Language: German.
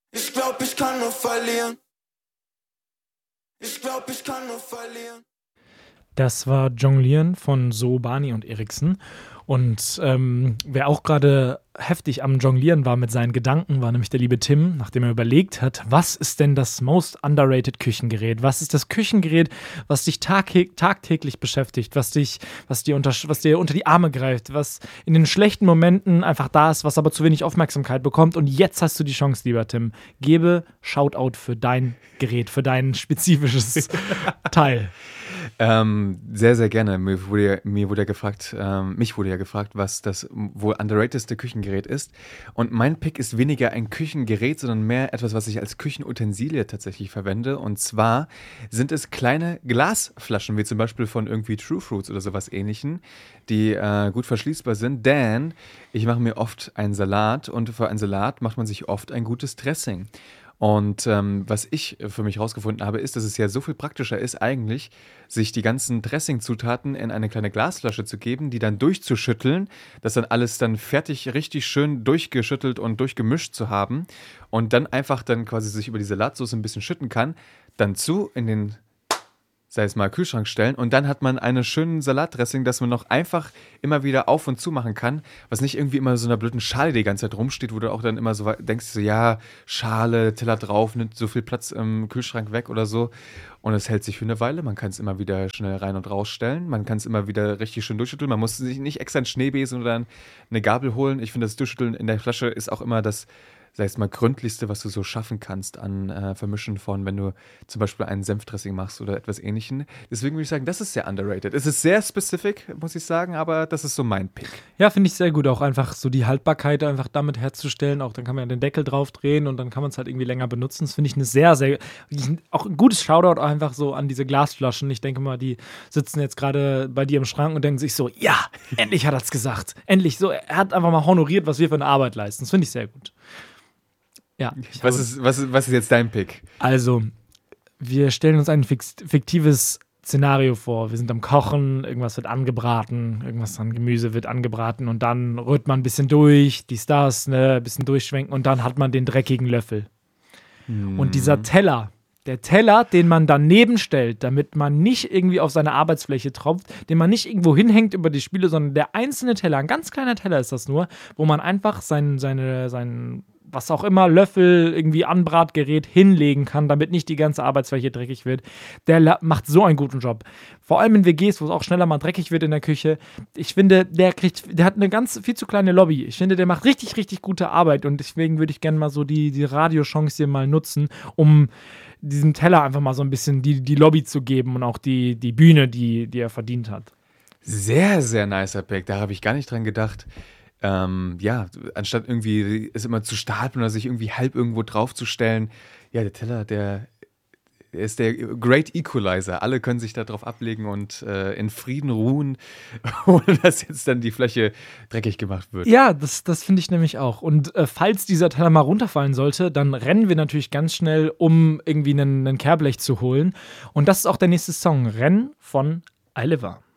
Ich glaub, ich kann nur verlieren. Ich glaub, ich kann nur verlieren. Das war Jonglieren von So, Barney und Eriksen. Und wer auch gerade heftig am Jonglieren war mit seinen Gedanken, war nämlich der liebe Tim, nachdem er überlegt hat, was ist denn das most underrated Küchengerät? Was ist das Küchengerät, was dich tagtäglich beschäftigt, was dir unter die Arme greift, was in den schlechten Momenten einfach da ist, was aber zu wenig Aufmerksamkeit bekommt. Und jetzt hast du die Chance, lieber Tim. Gebe Shoutout für dein Gerät, für dein spezifisches Teil. Sehr, sehr gerne. Mich wurde ja gefragt, was das wohl underratedste Küchengerät ist. Und mein Pick ist weniger ein Küchengerät, sondern mehr etwas, was ich als Küchenutensilie tatsächlich verwende. Und zwar sind es kleine Glasflaschen, wie zum Beispiel von irgendwie True Fruits oder sowas Ähnlichem, die gut verschließbar sind. Denn ich mache mir oft einen Salat und für einen Salat macht man sich oft ein gutes Dressing. Und was ich für mich rausgefunden habe, ist, dass es ja so viel praktischer ist, eigentlich, sich die ganzen Dressing-Zutaten in eine kleine Glasflasche zu geben, die dann durchzuschütteln, das dann alles dann fertig, richtig schön durchgeschüttelt und durchgemischt zu haben und dann einfach dann quasi sich über die Salatsauce ein bisschen schütten kann, dann in den, sei es mal, Kühlschrank stellen und dann hat man einen schönen Salatdressing, das man noch einfach immer wieder auf und zu machen kann, was nicht irgendwie immer so in einer blöden Schale die ganze Zeit rumsteht, wo du auch dann immer so denkst, so, ja, Schale, Teller drauf, nimmt so viel Platz im Kühlschrank weg oder so und es hält sich für eine Weile, man kann es immer wieder schnell rein und rausstellen, man kann es immer wieder richtig schön durchschütteln, man muss sich nicht extra einen Schneebesen oder eine Gabel holen, ich finde, das Durchschütteln in der Flasche ist auch immer das, sei es mal, gründlichste, was du so schaffen kannst an Vermischen von, wenn du zum Beispiel einen Senfdressing machst oder etwas Ähnlichem. Deswegen würde ich sagen, das ist sehr underrated. Es ist sehr specific, muss ich sagen, aber das ist so mein Pick. Ja, finde ich sehr gut, auch einfach so die Haltbarkeit einfach damit herzustellen. Auch dann kann man ja den Deckel drauf drehen und dann kann man es halt irgendwie länger benutzen. Das finde ich eine sehr, sehr, auch ein gutes Shoutout einfach so an diese Glasflaschen. Ich denke mal, die sitzen jetzt gerade bei dir im Schrank und denken sich so, ja, endlich hat er es gesagt. Endlich so, er hat einfach mal honoriert, was wir für eine Arbeit leisten. Das finde ich sehr gut. Ja. Was ist jetzt dein Pick? Also, wir stellen uns ein fiktives Szenario vor. Wir sind am Kochen, irgendwas wird angebraten, irgendwas an Gemüse wird angebraten und dann rührt man ein bisschen durch, ein bisschen durchschwenken und dann hat man den dreckigen Löffel. Und dieser Teller, der Teller, den man daneben stellt, damit man nicht irgendwie auf seine Arbeitsfläche tropft, den man nicht irgendwo hinhängt über die Spiele, sondern der einzelne Teller, ein ganz kleiner Teller ist das nur, wo man einfach sein was auch immer, Löffel, irgendwie Anbratgerät hinlegen kann, damit nicht die ganze Arbeitsfläche dreckig wird. Der macht so einen guten Job. Vor allem in WGs, wo es auch schneller mal dreckig wird in der Küche. Ich finde, der hat eine ganz viel zu kleine Lobby. Ich finde, der macht richtig, richtig gute Arbeit und deswegen würde ich gerne mal so die Radiochance hier mal nutzen, um diesem Teller einfach mal so ein bisschen die Lobby zu geben und auch die Bühne, die er verdient hat. Sehr, sehr nicer Pick. Da habe ich gar nicht dran gedacht. Ja, anstatt irgendwie es immer zu stapeln oder sich irgendwie halb irgendwo draufzustellen. Ja, der Teller, der ist der Great Equalizer. Alle können sich da drauf ablegen und in Frieden ruhen, ohne dass jetzt dann die Fläche dreckig gemacht wird. Ja, das finde ich nämlich auch. Und falls dieser Teller mal runterfallen sollte, dann rennen wir natürlich ganz schnell, um irgendwie einen Kehrblech zu holen. Und das ist auch der nächste Song, Renn von Eiliver.